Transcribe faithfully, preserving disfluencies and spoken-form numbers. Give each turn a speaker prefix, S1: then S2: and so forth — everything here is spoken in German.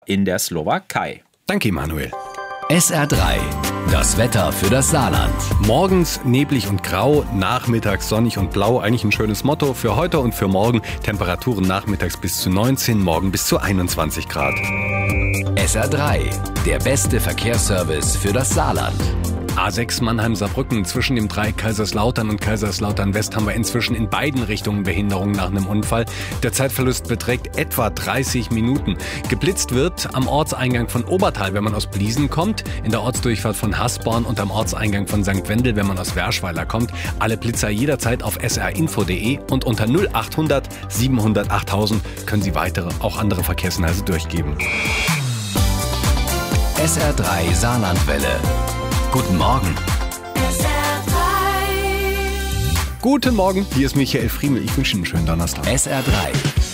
S1: in der Slowakei.
S2: Danke, Manuel.
S3: S R drei, das Wetter für das Saarland.
S2: Morgens neblig und grau, nachmittags sonnig und blau. Eigentlich ein schönes Motto für heute und für morgen. Temperaturen nachmittags bis zu neunzehn, morgen bis zu einundzwanzig Grad.
S3: S R drei, der beste Verkehrsservice für das Saarland.
S2: A sechs Mannheim-Saarbrücken, zwischen dem Dreieck Kaiserslautern und Kaiserslautern-West haben wir inzwischen in beiden Richtungen Behinderungen nach einem Unfall. Der Zeitverlust beträgt etwa dreißig Minuten. Geblitzt wird am Ortseingang von Obertal, wenn man aus Bliesen kommt, in der Ortsdurchfahrt von Hasborn und am Ortseingang von Sankt Wendel, wenn man aus Werschweiler kommt. Alle Blitzer jederzeit auf s r info punkt d e und unter null achthundert siebenhundert achttausend können Sie weitere, auch andere Verkehrshinweise durchgeben.
S3: S R drei Saarlandwelle. Guten Morgen.
S4: S R drei.
S2: Guten Morgen, hier ist Michael Friemel. Ich wünsche Ihnen einen schönen Donnerstag.
S3: S R drei.